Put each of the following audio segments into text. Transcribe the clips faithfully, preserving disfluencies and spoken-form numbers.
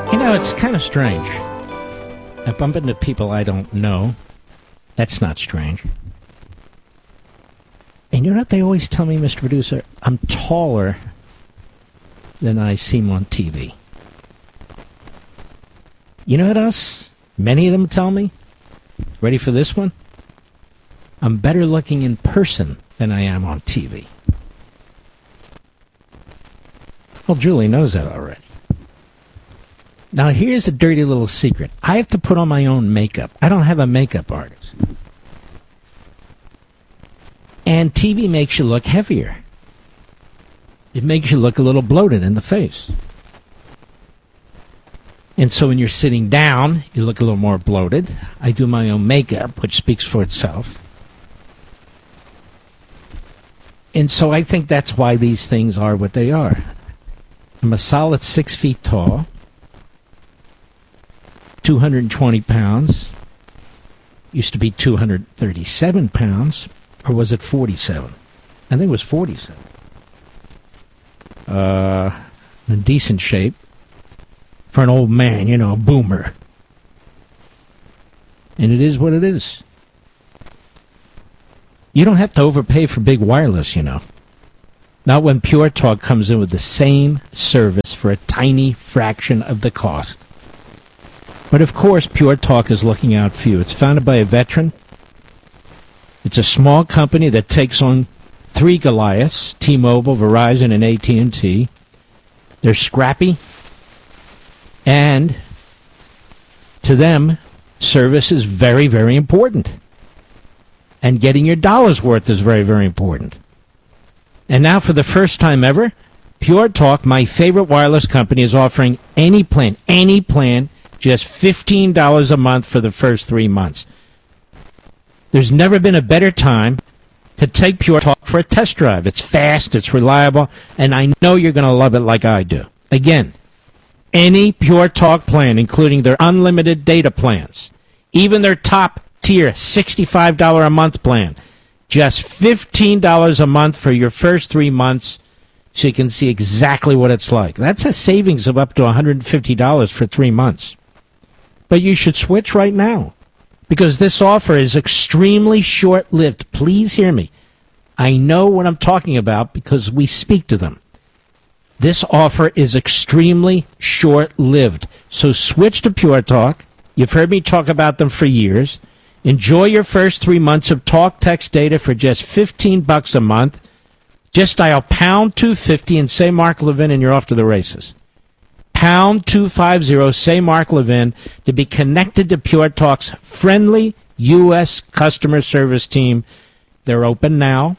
You know, it's kind of strange. I bump into people I don't know. That's not strange. And you know what they always tell me, Mister Producer? I'm taller than I seem on T V. You know what else? Many of them tell me. Ready for this one? I'm better looking in person than I am on T V. Well, Julie knows that already. Now, here's a dirty little secret. I have to put on my own makeup. I don't have a makeup artist. And T V makes you look heavier. It makes you look a little bloated in the face. And so when you're sitting down, you look a little more bloated. I do my own makeup, which speaks for itself. And so I think that's why these things are what they are. I'm a solid six feet tall, two hundred twenty pounds. Used to be two hundred thirty-seven pounds, or was it forty-seven? I think it was forty-seven. Uh, in decent shape for an old man, you know, a boomer. And it is what it is. You don't have to overpay for big wireless, you know. Not when Pure Talk comes in with the same service for a tiny fraction of the cost. But of course, Pure Talk is looking out for you. It's founded by a veteran. It's a small company that takes on three Goliaths, T-Mobile, Verizon, and A T and T. They're scrappy. And to them, service is very, very important. And getting your dollar's worth is very, very important. And now, for the first time ever, Pure Talk, my favorite wireless company, is offering any plan, any plan, just fifteen dollars a month for the first three months. There's never been a better time to take Pure Talk for a test drive. It's fast, it's reliable, and I know you're going to love it like I do. Again, any Pure Talk plan, including their unlimited data plans, even their top-tier sixty-five dollars a month plan, just fifteen dollars a month for your first three months so you can see exactly what it's like. That's a savings of up to one hundred fifty dollars for three months. But you should switch right now because this offer is extremely short-lived. Please hear me. I know what I'm talking about because we speak to them. This offer is extremely short-lived. So switch to Pure Talk. You've heard me talk about them for years. Enjoy your first three months of talk text data for just fifteen bucks a month. Just dial pound two fifty and say Mark Levin and you're off to the races. Pound two fifty, say Mark Levin, to be connected to Pure Talk's friendly U S customer service team. They're open now.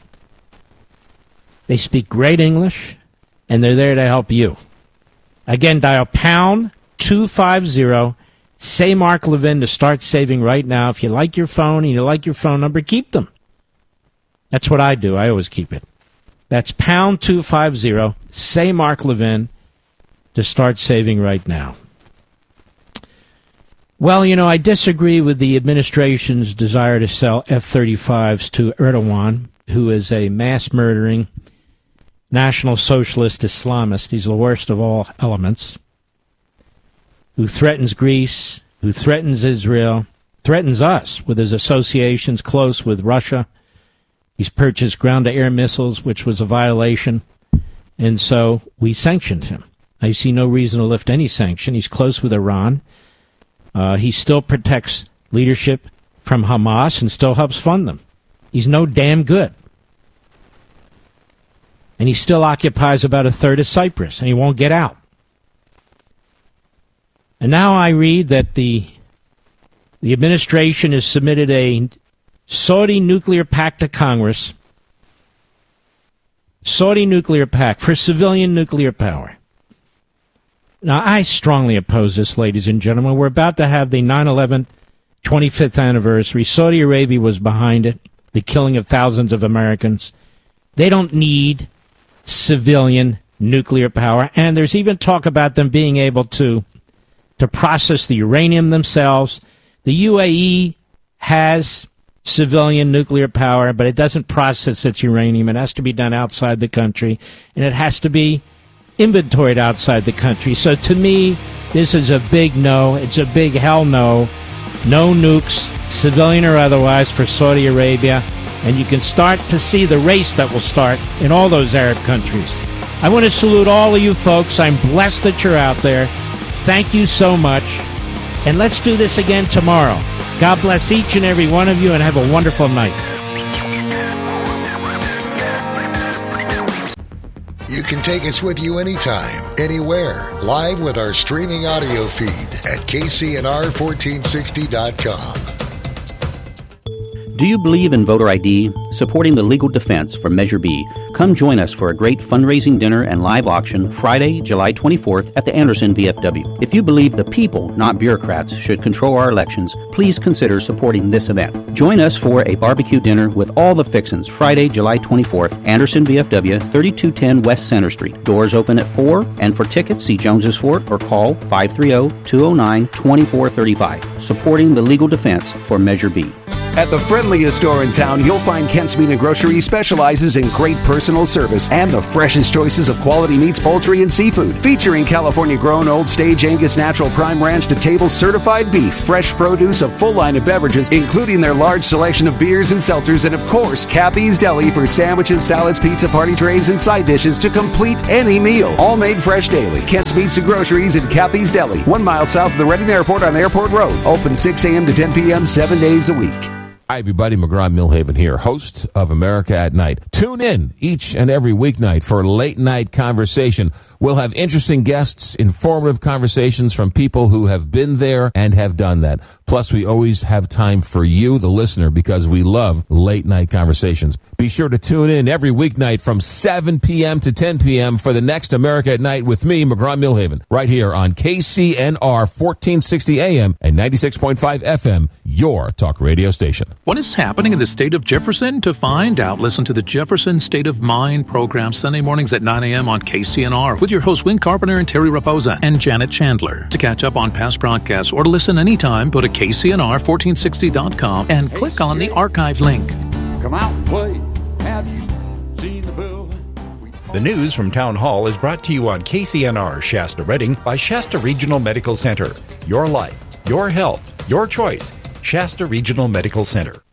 They speak great English, and they're there to help you. Again, dial pound two fifty, say Mark Levin to start saving right now. If you like your phone and you like your phone number, keep them. That's what I do. I always keep it. That's pound two fifty, say Mark Levin to start saving right now. Well, you know, I disagree with the administration's desire to sell F thirty-fives to Erdogan, who is a mass-murdering National Socialist Islamist. He's the worst of all elements, who threatens Greece, who threatens Israel, threatens us with his associations close with Russia. He's purchased ground-to-air missiles, which was a violation, and so we sanctioned him. I see no reason to lift any sanction. He's close with Iran. Uh, he still protects leadership from Hamas and still helps fund them. He's no damn good. And he still occupies about a third of Cyprus, and he won't get out. And now I read that the the administration has submitted a Saudi nuclear pact to Congress. Saudi nuclear pact for civilian nuclear power. Now, I strongly oppose this, ladies and gentlemen. We're about to have the nine eleven twenty-fifth anniversary. Saudi Arabia was behind it, the killing of thousands of Americans. They don't need civilian nuclear power. And there's even talk about them being able to, to process the uranium themselves. The U A E has civilian nuclear power, but it doesn't process its uranium. It has to be done outside the country, and it has to be inventoried outside the country. So to me, This is a big no. It's a big hell no. No nukes, civilian or otherwise, for Saudi Arabia. And you can start to see the race that will start in all those Arab countries. I want to salute all of you folks. I'm blessed that you're out there. Thank you so much. And let's do this again tomorrow. God bless each and every one of you, and have a wonderful night. You can take us with you anytime, anywhere, live with our streaming audio feed at K C N R fourteen sixty dot com. Do you believe in voter I D? Supporting the legal defense for Measure B. Come join us for a great fundraising dinner and live auction Friday, July twenty-fourth at the Anderson V F W. If you believe the people, not bureaucrats, should control our elections, please consider supporting this event. Join us for a barbecue dinner with all the fixins Friday, July twenty-fourth, Anderson V F W, thirty-two ten West Center Street. Doors open at four, and for tickets, see Jones's Fort or call five three zero, two zero nine, two four three five. Supporting the legal defense for Measure B. At the friendliest store in town, you'll find Kent's Meat and Grocery specializes in great personal service and the freshest choices of quality meats, poultry, and seafood. Featuring California-grown Old Stage Angus Natural Prime Ranch to Table certified beef, fresh produce, a full line of beverages, including their large selection of beers and seltzers, and of course, Cappy's Deli for sandwiches, salads, pizza, party trays, and side dishes to complete any meal. All made fresh daily. Kent's Meats and Groceries in Cappy's Deli, one mile south of the Reading Airport on Airport Road. Open six a.m. to ten p.m., seven days a week. Hi, everybody. McGraw-Milhaven here, host of America at Night. Tune in each and every weeknight for Late Night Conversation. We'll have interesting guests, informative conversations from people who have been there and have done that. Plus, we always have time for you, the listener, because we love late night conversations. Be sure to tune in every weeknight from seven p.m. to ten p.m. for the next America at Night with me, McGraw-Milhaven, right here on K C N R fourteen sixty A M and ninety-six point five F M, your talk radio station. What is happening in the state of Jefferson? To find out, listen to the Jefferson State of Mind program Sunday mornings at nine a.m. on K C N R with your hosts Win Carpenter and Terry Raposa and Janet Chandler. To catch up on past broadcasts or to listen anytime, go to K C N R fourteen sixty dot com and click on the archive link. Come out and play. Have you seen the bill? The news from Town Hall is brought to you on K C N R Shasta Reading by Shasta Regional Medical Center. Your life, your health, your choice. Shasta Regional Medical Center.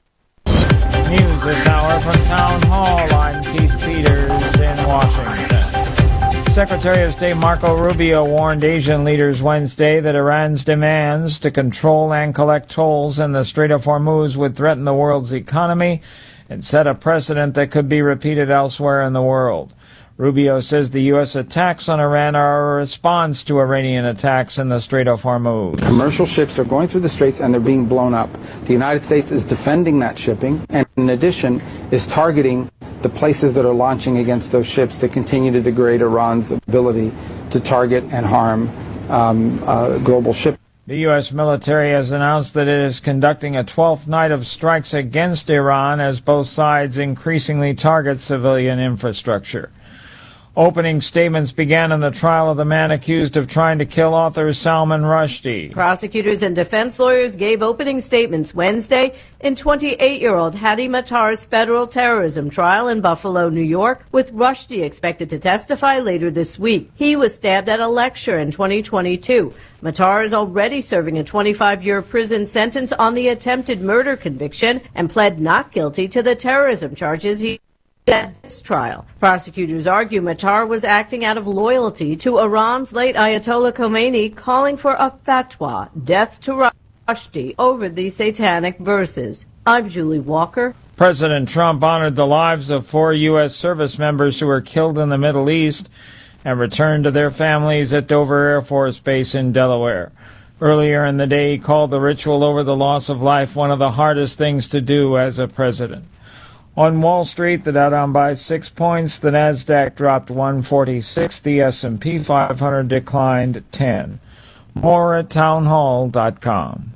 News this hour from Town Hall. I'm Keith Peters in Washington. Secretary of State Marco Rubio warned Asian leaders Wednesday that Iran's demands to control and collect tolls in the Strait of Hormuz would threaten the world's economy and set a precedent that could be repeated elsewhere in the world. Rubio says the U S attacks on Iran are a response to Iranian attacks in the Strait of Hormuz. Commercial ships are going through the straits and they're being blown up. The United States is defending that shipping and in addition is targeting the places that are launching against those ships to continue to degrade Iran's ability to target and harm um, uh, global shipping. The U S military has announced that it is conducting a twelfth night of strikes against Iran as both sides increasingly target civilian infrastructure. Opening statements began in the trial of the man accused of trying to kill author Salman Rushdie. Prosecutors and defense lawyers gave opening statements Wednesday in twenty-eight-year-old Hadi Matar's federal terrorism trial in Buffalo, New York, with Rushdie expected to testify later this week. He was stabbed at a lecture in twenty twenty-two. Matar is already serving a twenty-five-year prison sentence on the attempted murder conviction and pled not guilty to the terrorism charges he at this trial. Prosecutors argue Matar was acting out of loyalty to Iran's late Ayatollah Khomeini, calling for a fatwa, death to Rushdie, over the satanic verses. I'm Julie Walker. President Trump honored the lives of four U S service members who were killed in the Middle East and returned to their families at Dover Air Force Base in Delaware. Earlier in the day, he called the ritual over the loss of life one of the hardest things to do as a president. On Wall Street, the Dow down by six points, the Nasdaq dropped one forty-six, the S and P five hundred declined ten. More at townhall dot com.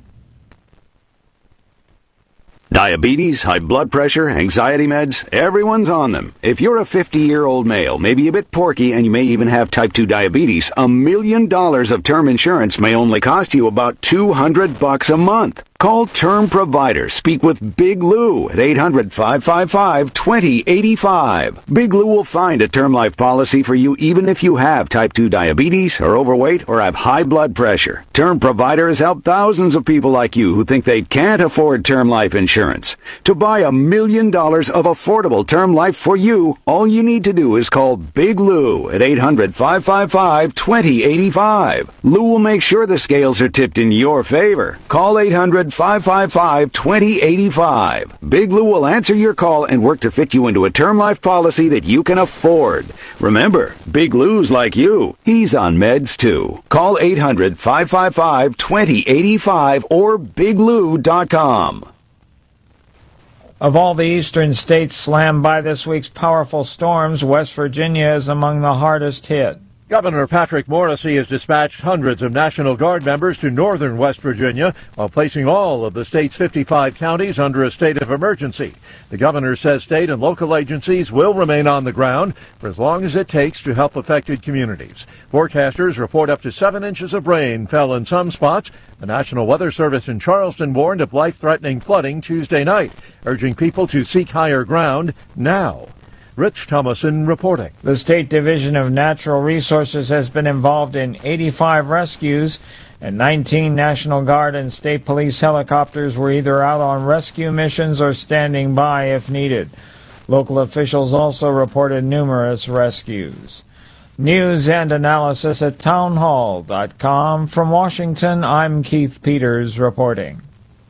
Diabetes, high blood pressure, anxiety meds, everyone's on them. If you're a fifty-year-old male, maybe a bit porky, and you may even have type two diabetes, a million dollars of term insurance may only cost you about two hundred bucks a month. Call Term Provider. Speak with Big Lou at eight hundred, five five five, two zero eight five. Big Lou will find a term life policy for you even if you have type two diabetes, are overweight, or have high blood pressure. Term Provider has helped thousands of people like you who think they can't afford term life insurance. To buy a million dollars of affordable term life for you, all you need to do is call Big Lou at eight hundred, five five five, two zero eight five. Lou will make sure the scales are tipped in your favor. Call eight hundred, five five five, two zero eight five. Big Lou will answer your call and work to fit you into a term life policy that you can afford. Remember, Big Lou's like you. He's on meds too. Call eight hundred, five five five, two zero eight five or big lou dot com. Of all the eastern states slammed by this week's powerful storms, West Virginia is among the hardest hit. Governor Patrick Morrisey has dispatched hundreds of National Guard members to northern West Virginia while placing all of the state's fifty-five counties under a state of emergency. The governor says state and local agencies will remain on the ground for as long as it takes to help affected communities. Forecasters report up to seven inches of rain fell in some spots. The National Weather Service in Charleston warned of life-threatening flooding Tuesday night, urging people to seek higher ground now. Rich Thomason reporting. The State Division of Natural Resources has been involved in eighty-five rescues, and nineteen National Guard and State Police helicopters were either out on rescue missions or standing by if needed. Local officials also reported numerous rescues. News and analysis at townhall dot com. From Washington, I'm Keith Peters reporting.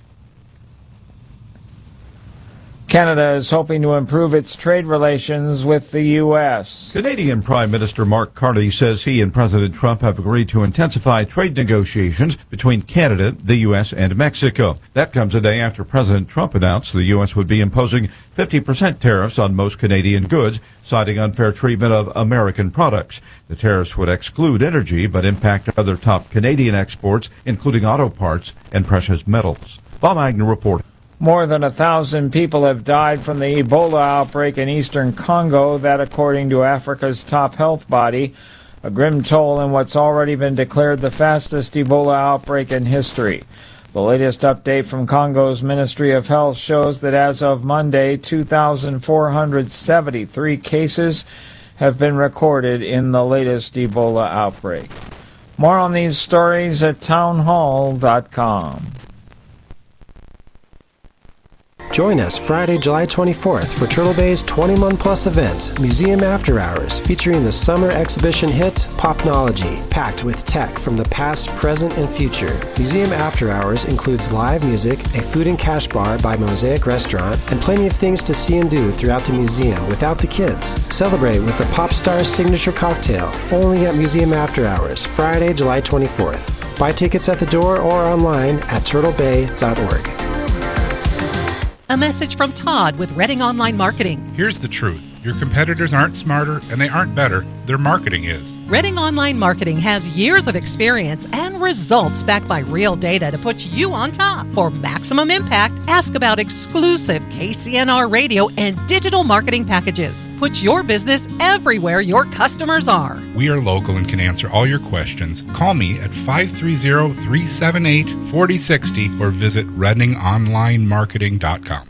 Canada is hoping to improve its trade relations with the U S. Canadian Prime Minister Mark Carney says he and President Trump have agreed to intensify trade negotiations between Canada, the U S, and Mexico. That comes a day after President Trump announced the U S would be imposing fifty percent tariffs on most Canadian goods, citing unfair treatment of American products. The tariffs would exclude energy, but impact other top Canadian exports, including auto parts and precious metals. Bob Agnew reporting. More than a thousand people have died from the Ebola outbreak in eastern Congo, that according to Africa's top health body, a grim toll in what's already been declared the fastest Ebola outbreak in history. The latest update from Congo's Ministry of Health shows that as of Monday, two thousand four hundred seventy-three cases have been recorded in the latest Ebola outbreak. More on these stories at townhall dot com. Join us Friday, July twenty-fourth for Turtle Bay's twenty-one plus event, Museum After Hours, featuring the summer exhibition hit, Popnology, packed with tech from the past, present, and future. Museum After Hours includes live music, a food and cash bar by Mosaic Restaurant, and plenty of things to see and do throughout the museum without the kids. Celebrate with the Pop Star's signature cocktail, only at Museum After Hours, Friday, July twenty-fourth. Buy tickets at the door or online at turtle bay dot org. A message from Todd with Reading Online Marketing. Here's the truth. Your competitors aren't smarter and they aren't better. Their marketing is. Reading Online Marketing has years of experience and results backed by real data to put you on top. For maximum impact, ask about exclusive K C N R radio and digital marketing packages. Put your business everywhere your customers are. We are local and can answer all your questions. Call me at five three zero, three seven eight, four zero six zero or visit reading online marketing dot com.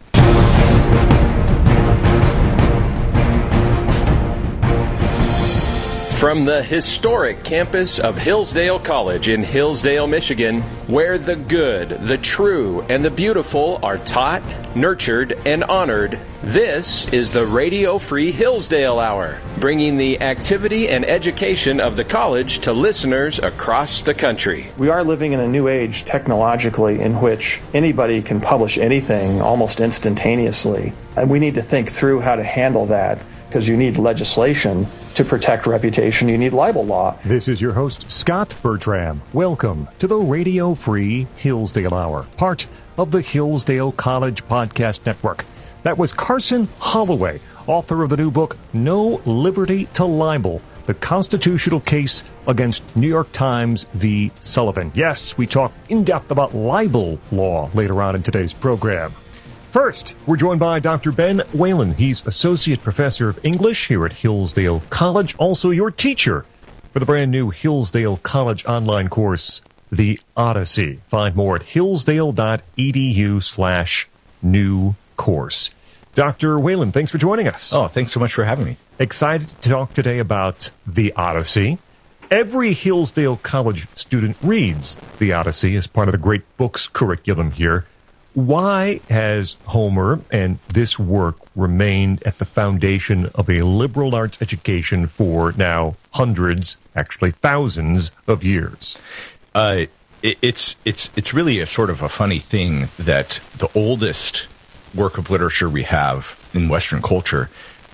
From the historic campus of Hillsdale College in Hillsdale, Michigan, where the good, the true, and the beautiful are taught, nurtured, and honored, this is the Radio Free Hillsdale Hour, bringing the activity and education of the college to listeners across the country. We are living in a new age technologically in which anybody can publish anything almost instantaneously. And we need to think through how to handle that, because you need legislation to protect reputation. You need libel law. This is your host, Scott Bertram. Welcome to the Radio Free Hillsdale Hour, part of the Hillsdale College Podcast Network. That was Carson Holloway, author of the new book, No Liberty to Libel, the constitutional case against New York Times v. Sullivan. Yes, we talk in depth about libel law later on in today's program. First, we're joined by Doctor Ben Whalen. He's Associate Professor of English here at Hillsdale College, also your teacher for the brand new Hillsdale College online course, The Odyssey. Find more at hillsdale.edu slash new course. Doctor Whalen, thanks for joining us. Oh, thanks so much for having me. Excited to talk today about The Odyssey. Every Hillsdale College student reads The Odyssey as part of the Great Books curriculum here. Why has Homer and this work remained at the foundation of a liberal arts education for now hundreds, actually thousands of years? Uh, it, it's it's it's really a sort of a funny thing that the oldest work of literature we have in Western culture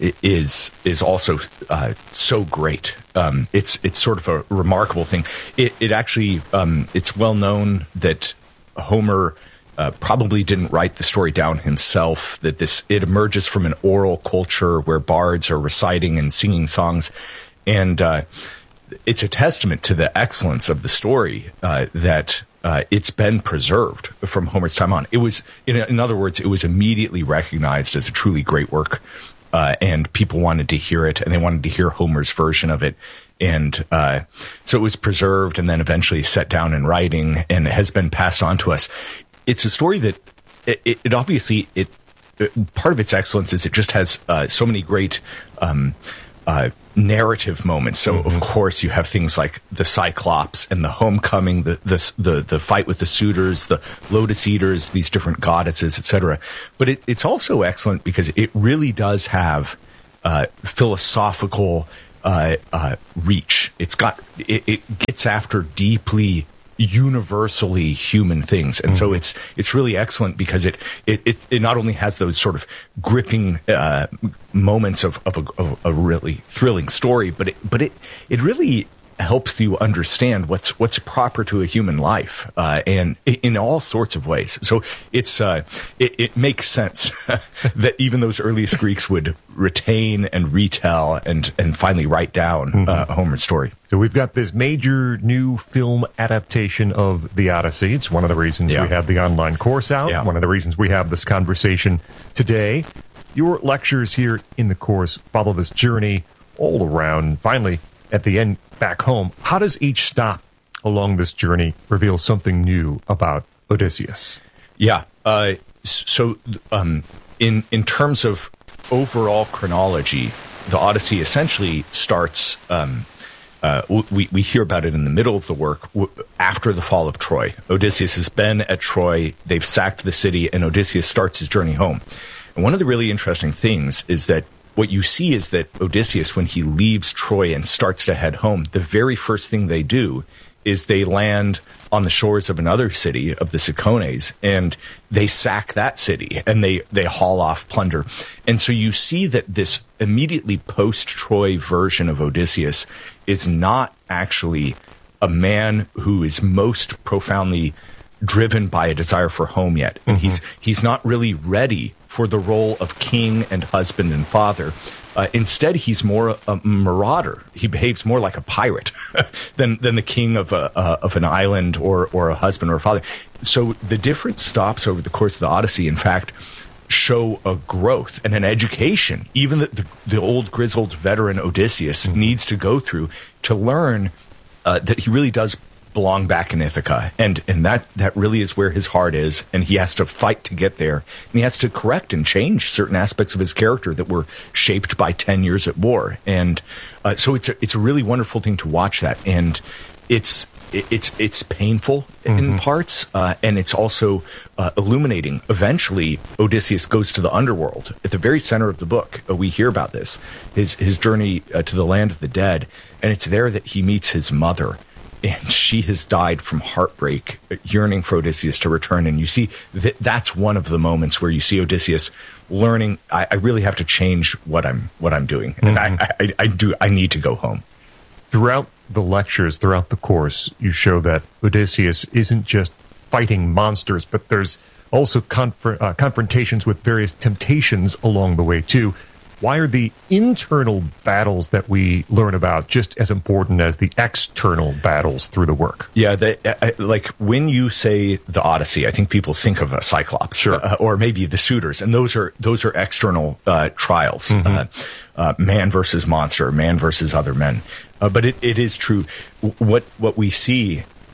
is is also uh, so great. Um, it's it's sort of a remarkable thing. It, it actually um, it's well known that Homer uh, probably didn't write the story down himself. That this it emerges from an oral culture where bards are reciting and singing songs, and uh, it's a testament to the excellence of the story uh, that uh, it's been preserved from Homer's time on. It was, in, in other words, it was immediately recognized as a truly great work. Uh, and people wanted to hear it, and they wanted to hear Homer's version of it. And uh, so it was preserved and then eventually set down in writing and has been passed on to us. It's a story that it, it, it obviously, it, it part of its excellence is it just has uh, so many great um, uh, narrative moments. So, mm-hmm. of course, you have things like the Cyclops and the homecoming, the the the, the fight with the suitors, the Lotus Eaters, these different goddesses, et cetera. But it, it's also excellent because it really does have uh, philosophical uh, uh, reach. It's got it, it gets after deeply universally human things, and mm-hmm. so it's it's really excellent because it it it, it not only has those sort of gripping uh, moments of of a, of a really thrilling story, but it but it it really helps you understand what's what's proper to a human life, uh, and in all sorts of ways. So it's uh, it, it makes sense that even those earliest Greeks would retain and retell and and finally write down mm-hmm. uh, Homer's story. So we've got this major new film adaptation of The Odyssey. It's one of the reasons yeah. we have the online course out. Yeah. One of the reasons we have this conversation today. Your lectures here in the course follow this journey all around. Finally, at the end, back home, how does each stop along this journey reveal something new about Odysseus? Yeah. Uh, so um, in in terms of overall chronology, the Odyssey essentially starts... Um, Uh, we, we hear about it in the middle of the work w- after the fall of Troy. Odysseus has been at Troy, they've sacked the city, and Odysseus starts his journey home. And one of the really interesting things is that what you see is that Odysseus, when he leaves Troy and starts to head home, the very first thing they do is they land on the shores of another city, of the Cicones, and they sack that city, and they, they haul off plunder. And so you see that this immediately post-Troy version of Odysseus is not actually a man who is most profoundly driven by a desire for home yet. And mm-hmm. he's he's not really ready for the role of king and husband and father. Uh, instead, he's more a, a marauder. He behaves more like a pirate than than the king of a uh, of an island or or a husband or a father. So the different stops over the course of the Odyssey, in fact, show a growth and an education, even that the, the old grizzled veteran Odysseus mm-hmm. needs to go through to learn uh, that he really does belong back in Ithaca, and and that that really is where his heart is, and he has to fight to get there, and he has to correct and change certain aspects of his character that were shaped by ten years at war, and uh, so it's a, it's a really wonderful thing to watch that, and it's it, it's it's painful mm-hmm. in parts, uh, and it's also uh, illuminating. Eventually, Odysseus goes to the underworld at the very center of the book. Uh, we hear about this, his his journey uh, to the land of the dead, and it's there that he meets his mother. And she has died from heartbreak, yearning for Odysseus to return. And you see, that that's one of the moments where you see Odysseus learning, I, I really have to change what I'm what I'm doing. And mm-hmm. I, I, I do I need to go home. Throughout the lectures, throughout the course, you show that Odysseus isn't just fighting monsters, but there's also conf- uh, confrontations with various temptations along the way, too. Why are the internal battles that we learn about just as important as the external battles through the work? Yeah, they, uh, like when you say the Odyssey, I think people think of a Cyclops, sure, uh, or maybe the suitors, and those are those are external uh, trials, mm-hmm. uh, uh, man versus monster, man versus other men. Uh, but it, it is true. What what we see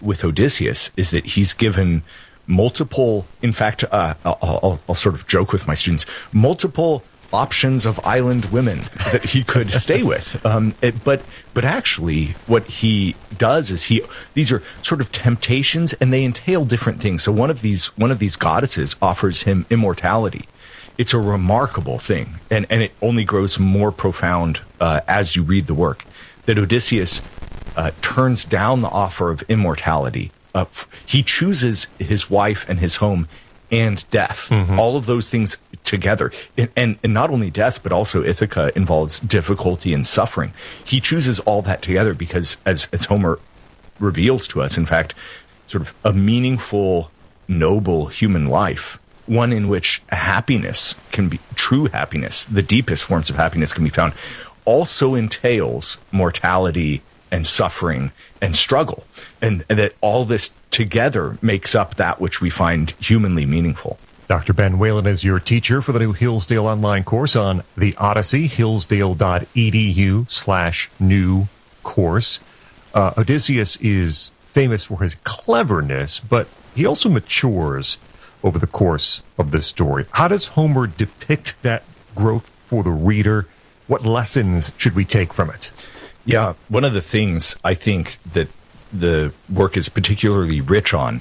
with Odysseus is that he's given multiple, in fact, uh, I'll, I'll, I'll sort of joke with my students, multiple options of island women that he could stay with. Um, it, but but actually, what he does is he these are sort of temptations, and they entail different things. So one of these one of these goddesses offers him immortality. It's a remarkable thing, and and it only grows more profound uh, as you read the work. That Odysseus uh, turns down the offer of immortality. Uh, f- he chooses his wife and his home and death. Mm-hmm. All of those things together. And, and, and not only death, but also Ithaca involves difficulty and suffering. He chooses all that together because, as, as Homer reveals to us, in fact, sort of a meaningful, noble human life, one in which happiness can be, true happiness, the deepest forms of happiness can be found, also entails mortality and suffering and struggle. And, and that all this together makes up that which we find humanly meaningful. Doctor Ben Whalen is your teacher for the new Hillsdale online course on the Odyssey, hillsdale.edu slash new course. Uh, Odysseus is famous for his cleverness, but he also matures over the course of this story. How does Homer depict that growth for the reader? What lessons should we take from it? Yeah, one of the things I think that the work is particularly rich on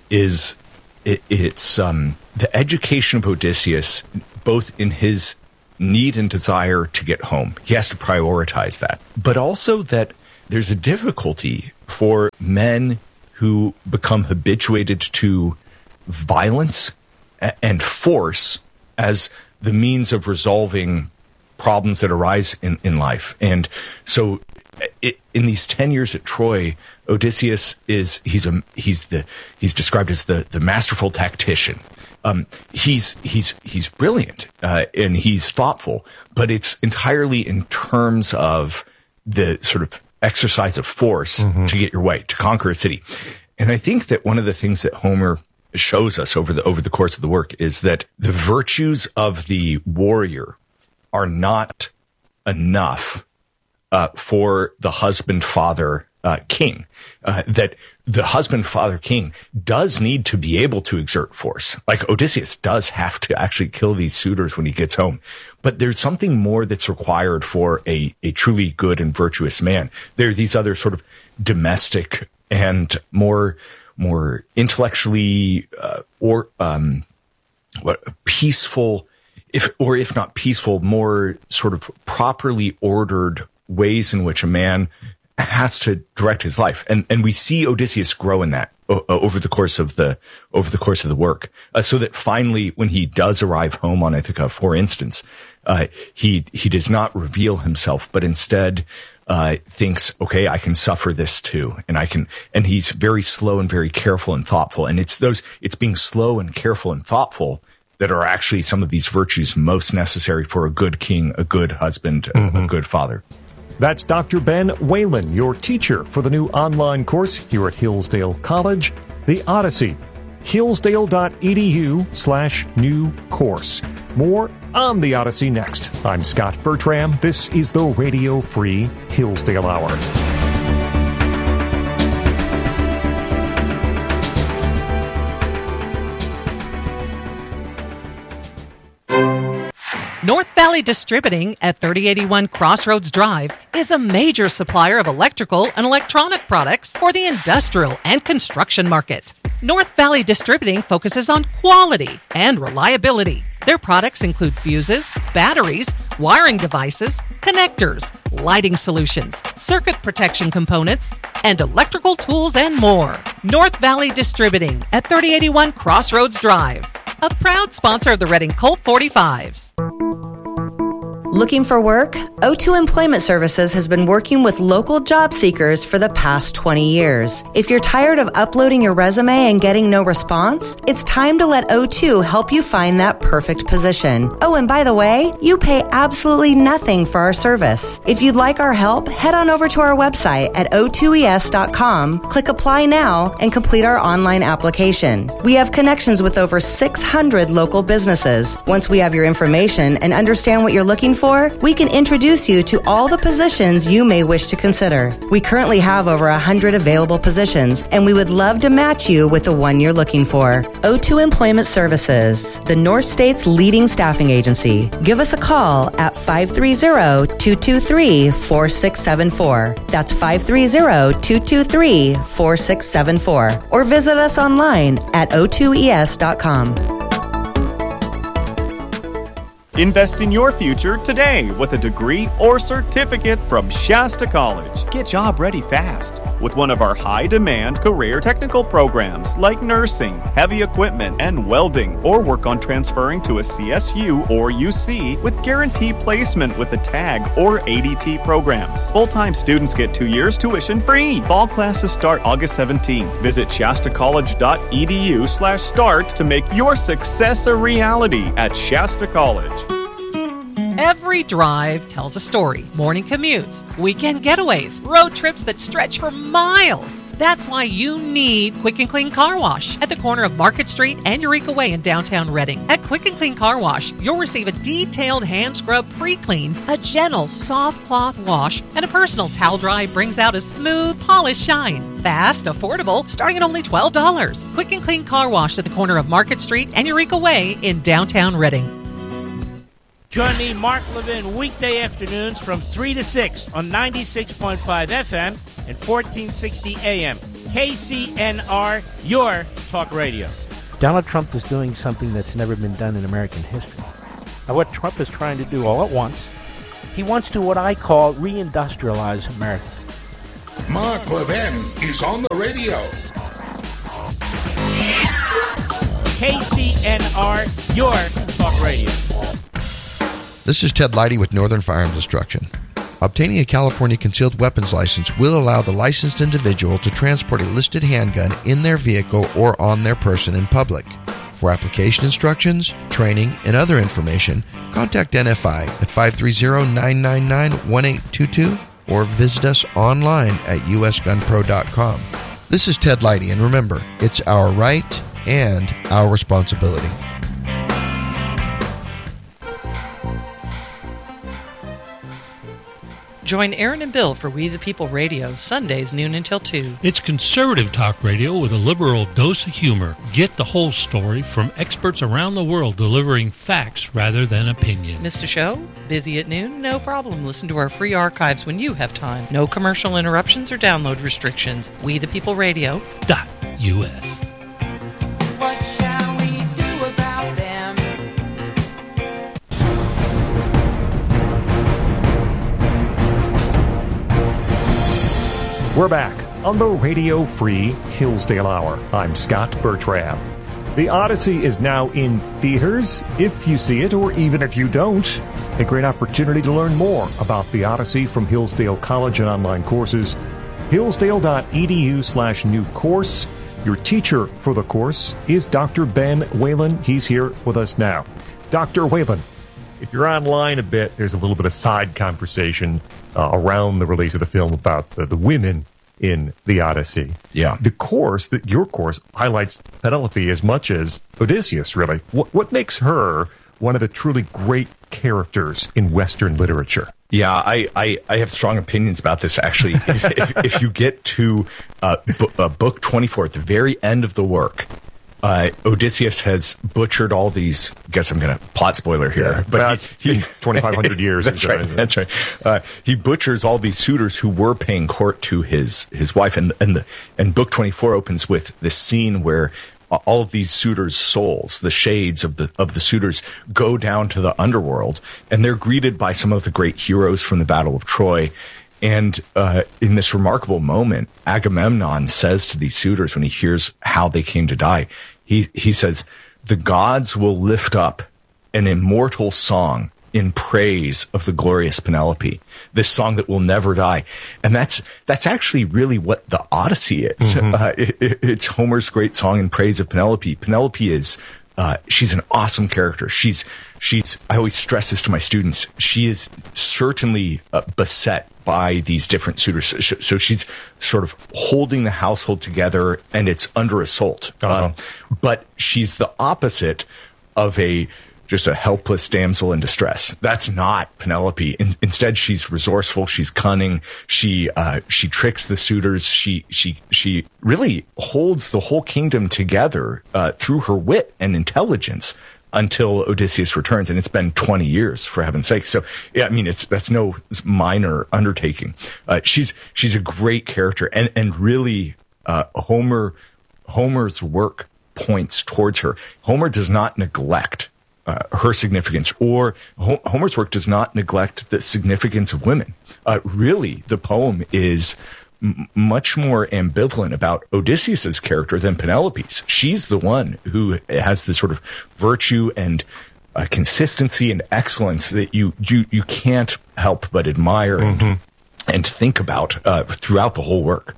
is it, it's um, the education of Odysseus, both in his need and desire to get home. He has to prioritize that. But also that there's a difficulty for men who become habituated to violence and force as the means of resolving problems that arise in, in life. And so it, in these ten years at Troy, Odysseus is, he's a, he's the, he's described as the, the masterful tactician. Um, he's, he's, he's brilliant, uh, and he's thoughtful, but it's entirely in terms of the sort of exercise of force mm-hmm. to get your way, to conquer a city. And I think that one of the things that Homer shows us over the, over the course of the work is that the virtues of the warrior are not enough uh, for the husband, father, uh, king. Uh, that the husband, father, king does need to be able to exert force. Like Odysseus does have to actually kill these suitors when he gets home. But there's something more that's required for a, a truly good and virtuous man. There are these other sort of domestic and more, more intellectually, uh, or, um, what, peaceful, if, or if not peaceful, more sort of properly ordered ways in which a man has to direct his life. And, and we see Odysseus grow in that o- over the course of the, over the course of the work. Uh, so that finally, when he does arrive home on Ithaca, for instance, uh, he, he does not reveal himself, but instead, uh, thinks, okay, I can suffer this too. And I can, and he's very slow and very careful and thoughtful. And it's those, it's being slow and careful and thoughtful that are actually some of these virtues most necessary for a good king, a good husband, mm-hmm. a, a good father. That's Doctor Ben Whalen, your teacher for the new online course here at Hillsdale College, The Odyssey, hillsdale.edu slash new course. More on The Odyssey next. I'm Scott Bertram. This is the Radio Free Hillsdale Hour. North Valley Distributing at thirty eighty-one Crossroads Drive is a major supplier of electrical and electronic products for the industrial and construction market. North Valley Distributing focuses on quality and reliability. Their products include fuses, batteries, wiring devices, connectors, lighting solutions, circuit protection components, and electrical tools and more. North Valley Distributing at thirty eighty-one Crossroads Drive, a proud sponsor of the Reading Colt forty-fives. Looking for work? O two Employment Services has been working with local job seekers for the past twenty years. If you're tired of uploading your resume and getting no response, it's time to let O two help you find that perfect position. Oh, and by the way, you pay absolutely nothing for our service. If you'd like our help, head on over to our website at o two e s dot com, click Apply Now, and complete our online application. We have connections with over six hundred local businesses. Once we have your information and understand what you're looking for, for, we can introduce you to all the positions you may wish to consider. We currently have over one hundred available positions, and we would love to match you with the one you're looking for. O two Employment Services, the North State's leading staffing agency. Give us a call at five three zero, two two three, four six seven four. That's five three zero, two two three, four six seven four. Or visit us online at o two e s dot com. Invest in your future today with a degree or certificate from Shasta College. Get job ready fast with one of our high-demand career technical programs like nursing, heavy equipment, and welding, or work on transferring to a C S U or U C with guaranteed placement with the TAG or A D T programs. Full-time students get two years tuition free. Fall classes start August seventeenth. Visit shastacollege.edu slash start to make your success a reality at Shasta College. Every drive tells a story. Morning commutes, weekend getaways, road trips that stretch for miles. That's why you need Quick and Clean Car Wash at the corner of Market Street and Eureka Way in downtown Reading. At Quick and Clean Car Wash, you'll receive a detailed hand scrub pre-clean, a gentle soft cloth wash, and a personal towel dry brings out a smooth, polished shine. Fast, affordable, starting at only twelve dollars. Quick and Clean Car Wash at the corner of Market Street and Eureka Way in downtown Reading. Join me, Mark Levin, weekday afternoons from three to six on ninety-six point five F M and fourteen sixty A M. K C N R, your talk radio. Donald Trump is doing something that's never been done in American history. Now, what Trump is trying to do all at once, he wants to what I call reindustrialize America. Mark Levin is on the radio. K C N R, your talk radio. This is Ted Leidy with Northern Firearms Instruction. Obtaining a California concealed weapons license will allow the licensed individual to transport a listed handgun in their vehicle or on their person in public. For application instructions, training, and other information, contact N F I at five three zero, nine nine nine, one eight two two or visit us online at u s gun pro dot com. This is Ted Leidy, and remember, it's our right and our responsibility. Join Aaron and Bill for We the People Radio, Sundays noon until two. It's conservative talk radio with a liberal dose of humor. Get the whole story from experts around the world delivering facts rather than opinion. Missed a show? Busy at noon? No problem. Listen to our free archives when you have time. No commercial interruptions or download restrictions. We the People Radio dot U S. We're back on the Radio Free Hillsdale Hour. I'm Scott Bertram. The Odyssey is now in theaters. If you see it, or even if you don't, a great opportunity to learn more about the Odyssey from Hillsdale College and online courses. Hillsdale.edu slash new course. Your teacher for the course is Doctor Ben Whalen. He's here with us now. Doctor Whalen, if you're online a bit, there's a little bit of side conversation uh, around the release of the film about the, the women in the Odyssey. Yeah. The course, that your course, highlights Penelope as much as Odysseus, really. What, what makes her one of the truly great characters in Western literature? Yeah, I, I, I have strong opinions about this, actually. if, if, if you get to uh, bu- uh, book twenty-four, at the very end of the work, Uh, Odysseus has butchered all these. I guess I'm going to plot spoiler here, yeah, but he, he twenty-five hundred years. That's right. That's right. Uh, he butchers all these suitors who were paying court to his his wife, and and the and book twenty-four opens with this scene where all of these suitors' souls, the shades of the of the suitors, go down to the underworld, and they're greeted by some of the great heroes from the Battle of Troy. And uh, in this remarkable moment, Agamemnon says to these suitors when he hears how they came to die, he he says, "The gods will lift up an immortal song in praise of the glorious Penelope, this song that will never die." And that's that's actually really what the Odyssey is. Mm-hmm. Uh, it, it, it's Homer's great song in praise of Penelope. Penelope is uh, she's an awesome character. She's she's I always stress this to my students. She is certainly uh, beset by these different suitors. So she's sort of holding the household together, and it's under assault. Uh-huh. Um, but she's the opposite of a just a helpless damsel in distress. That's not Penelope. In, instead, she's resourceful. She's cunning. She uh, she tricks the suitors. She she she really holds the whole kingdom together uh, through her wit and intelligence until Odysseus returns, and it's been twenty years, for heaven's sake. So, yeah, I mean, it's that's no minor undertaking. Uh, she's she's a great character, and and really, uh, Homer Homer's work points towards her. Homer does not neglect uh, her significance, or Ho- Homer's work does not neglect the significance of women. Uh, really, the poem is m- much more ambivalent about Odysseus's character than Penelope's. She's the one who has this sort of virtue and uh, consistency and excellence that you you you can't help but admire mm-hmm. and, and think about uh, throughout the whole work.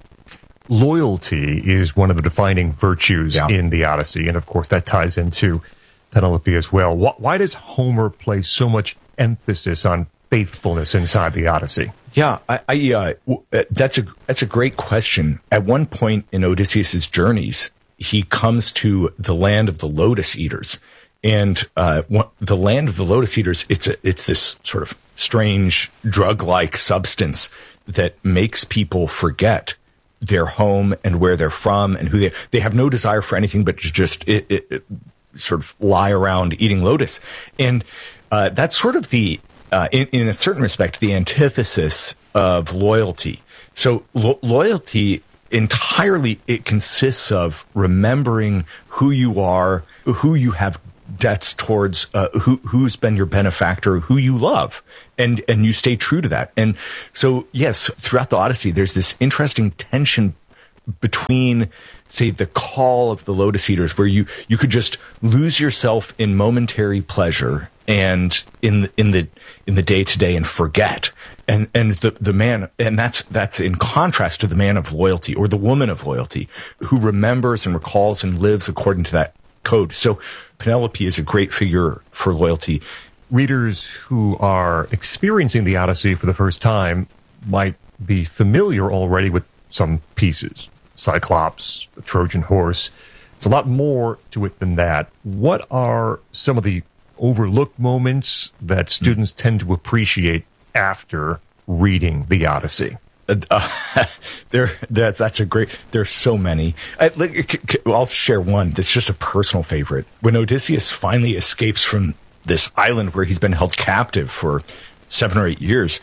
Loyalty is one of the defining virtues yeah. in the Odyssey, and of course that ties into Penelope as well. Why, why does Homer place so much emphasis on faithfulness inside the Odyssey? Yeah, I, I uh, that's a that's a great question. At one point in Odysseus's journeys, he comes to the land of the Lotus Eaters, and uh, one, the land of the Lotus Eaters. It's a, it's this sort of strange drug-like substance that makes people forget their home and where they're from and who they they have no desire for anything but to just it, it, it sort of lie around eating lotus. And uh, that's sort of the uh, in, in a certain respect the antithesis of loyalty. So lo- loyalty entirely it consists of remembering who you are, who you have debts towards, uh, who who's been your benefactor, who you love, and and you stay true to that. And so, yes, throughout the Odyssey, there's this interesting tension between, say, the call of the Lotus Eaters, where you you could just lose yourself in momentary pleasure and in the, in the in the day to day and forget. And and the the man, and that's that's in contrast to the man of loyalty or the woman of loyalty, who remembers and recalls and lives according to that code. So Penelope is a great figure for loyalty. Readers who are experiencing the Odyssey for the first time might be familiar already with some pieces. Cyclops, the Trojan horse. There's a lot more to it than that. What are some of the overlooked moments that students mm. tend to appreciate after reading the Odyssey? Uh, there, that's that's a great. There's so many. I, I'll share one that's just a personal favorite. When Odysseus finally escapes from this island where he's been held captive for seven or eight years,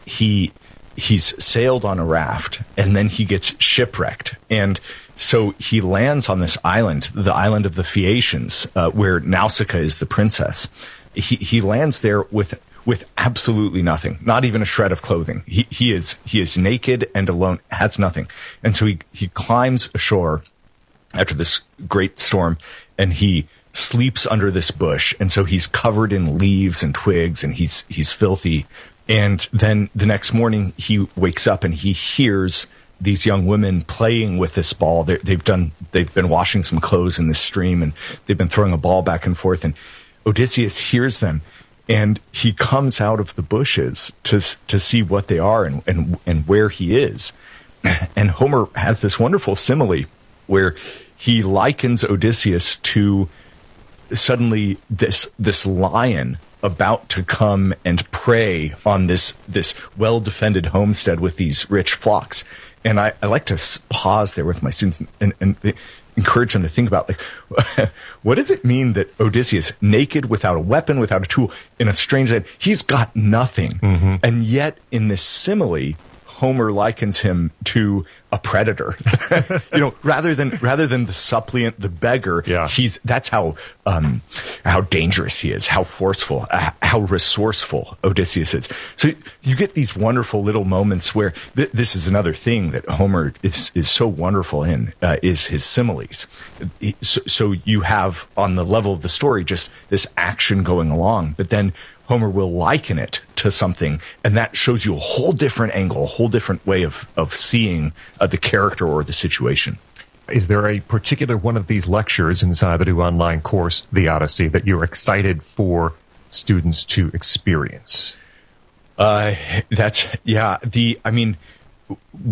he he's sailed on a raft and then he gets shipwrecked, and so he lands on this island, the island of the Phaeacians, uh, where Nausicaa is the princess. He he lands there with. with absolutely nothing, not even a shred of clothing. He he is he is naked and alone, has nothing. And so he, he climbs ashore after this great storm, and he sleeps under this bush. And so he's covered in leaves and twigs, and he's he's filthy. And then the next morning he wakes up and he hears these young women playing with this ball. They're, they've done they've been washing some clothes in this stream, and they've been throwing a ball back and forth. And Odysseus hears them. And he comes out of the bushes to to see what they are and, and and where he is. And Homer has this wonderful simile where he likens Odysseus to suddenly this this lion about to come and prey on this this well-defended homestead with these rich flocks. And I, I like to pause there with my students and, and encourage them to think about, like, what does it mean that Odysseus, naked, without a weapon, without a tool, in a strange land, he's got nothing. Mm-hmm. And yet, in this simile, Homer likens him to a predator. You know, rather than rather than the suppliant, the beggar. Yeah. He's that's how um, how dangerous he is, how forceful, uh, how resourceful Odysseus is. So you get these wonderful little moments where th- this is another thing that Homer is is so wonderful in uh, is his similes. So, so you have on the level of the story just this action going along, but then Homer will liken it to something, and that shows you a whole different angle, a whole different way of, of seeing uh, the character or the situation. Is there a particular one of these lectures inside the new online course, The Odyssey, that you're excited for students to experience? Uh, that's, yeah, the, I mean,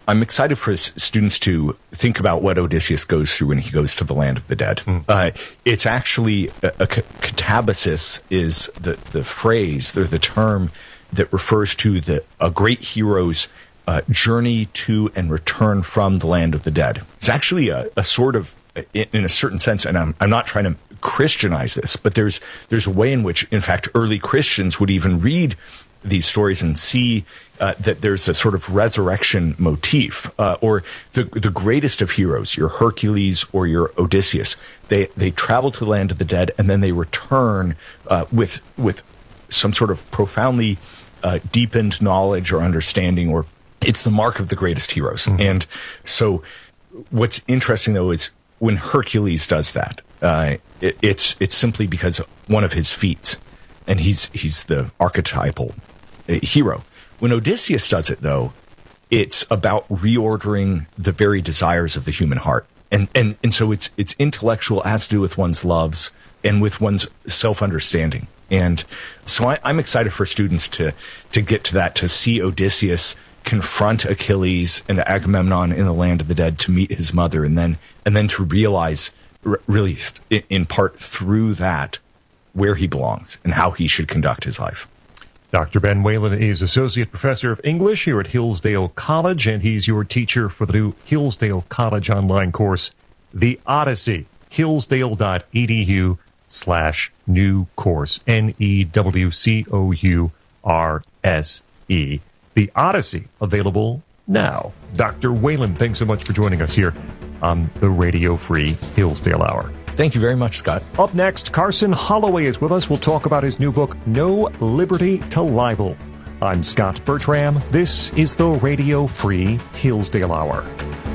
I'm excited for students to think about what Odysseus goes through when he goes to the land of the dead. Mm. Uh, it's actually a, a catabasis is the, the phrase, or the term that refers to the a great hero's uh, journey to and return from the land of the dead. It's actually a, a sort of, in, in a certain sense, and I'm, I'm not trying to Christianize this, but there's there's a way in which, in fact, early Christians would even read these stories and see uh, that there's a sort of resurrection motif, uh, or the the greatest of heroes, your Hercules or your Odysseus. They they travel to the land of the dead and then they return uh, with with some sort of profoundly uh, deepened knowledge or understanding, or it's the mark of the greatest heroes. Mm-hmm. And so, what's interesting though is when Hercules does that, uh, it, it's it's simply because one of his feats, and he's he's the archetypal hero. When Odysseus does it, though, it's about reordering the very desires of the human heart. And and and so it's it's intellectual, has to do with one's loves and with one's self-understanding. And so I, I'm excited for students to to get to that, to see Odysseus confront Achilles and Agamemnon in the land of the dead, to meet his mother, and then and then to realize, r- really, in part through that, where he belongs and how he should conduct his life. Doctor Ben Whalen is Associate Professor of English here at Hillsdale College, and he's your teacher for the new Hillsdale College online course, The Odyssey, hillsdale.edu slash new course, N E W C O U R S E. The Odyssey, available now. Doctor Whalen, thanks so much for joining us here on the Radio Free Hillsdale Hour. Thank you very much, Scott. Up next, Carson Holloway is with us. We'll talk about his new book, No Liberty to Libel. I'm Scott Bertram. This is the Radio Free Hillsdale Hour.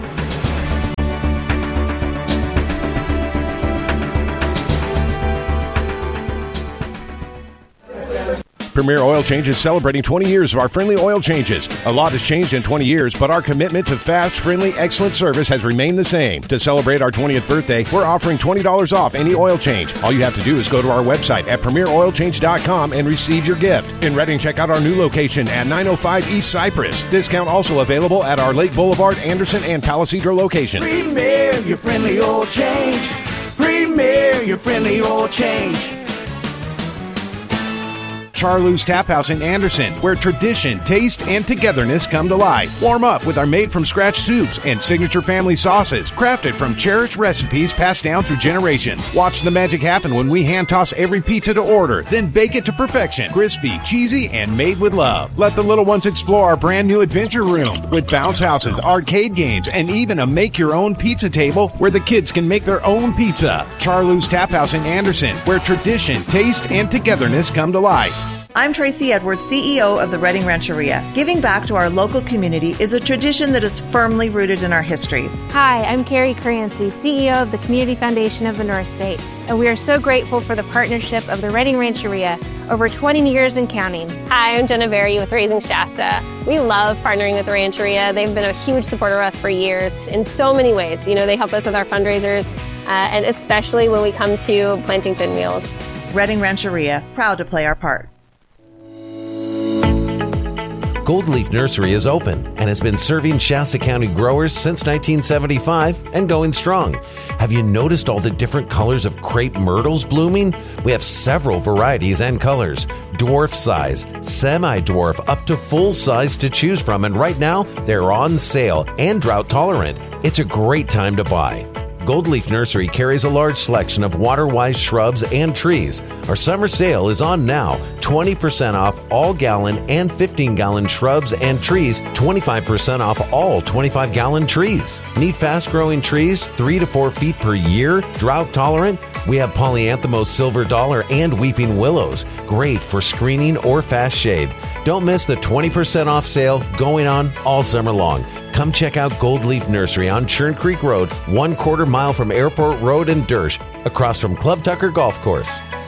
Premier Oil Change is celebrating twenty years of our friendly oil changes. A lot has changed in twenty years, but our commitment to fast, friendly, excellent service has remained the same. To celebrate our twentieth birthday, we're offering twenty dollars off any oil change. All you have to do is go to our website at premier oil change dot com and receive your gift. In Reading, check out our new location at nine oh five East Cypress. Discount also available at our Lake Boulevard, Anderson, and Palisadro locations. Premier, your friendly oil change. Premier, your friendly oil change. Charloo's Tap House in Anderson, where tradition, taste, and togetherness come to life. Warm up with our made-from-scratch soups and signature family sauces, crafted from cherished recipes passed down through generations. Watch the magic happen when we hand-toss every pizza to order, then bake it to perfection. Crispy, cheesy, and made with love. Let the little ones explore our brand-new adventure room with bounce houses, arcade games, and even a make-your-own pizza table where the kids can make their own pizza. Charloo's Tap House in Anderson, where tradition, taste, and togetherness come to life. I'm Tracy Edwards, C E O of the Reading Rancheria. Giving back to our local community is a tradition that is firmly rooted in our history. Hi, I'm Carrie Crancy, C E O of the Community Foundation of the North State, and we are so grateful for the partnership of the Reading Rancheria over twenty years and counting. Hi, I'm Jenna Berry with Raising Shasta. We love partnering with the Rancheria. They've been a huge supporter of us for years in so many ways. You know, they help us with our fundraisers, uh, and especially when we come to planting pinwheels. Reading Rancheria, proud to play our part. Gold Leaf Nursery is open and has been serving Shasta County growers since nineteen seventy-five and going strong. Have you noticed all the different colors of crepe myrtles blooming? We have several varieties and colors, dwarf size, semi-dwarf, up to full size to choose from, and right now they're on sale and drought tolerant. It's a great time to buy. Gold Leaf Nursery carries a large selection of water-wise shrubs and trees. Our summer sale is on now. twenty percent off all gallon and fifteen gallon shrubs and trees. twenty-five percent off all twenty-five gallon trees. Need fast-growing trees, three to four feet per year, drought tolerant? We have Polyanthemos silver dollar and weeping willows. Great for screening or fast shade. Don't miss the twenty percent off sale going on all summer long. Come check out Gold Leaf Nursery on Churn Creek Road, one quarter mile from Airport Road in Dersh, across from Club Tucker Golf Course.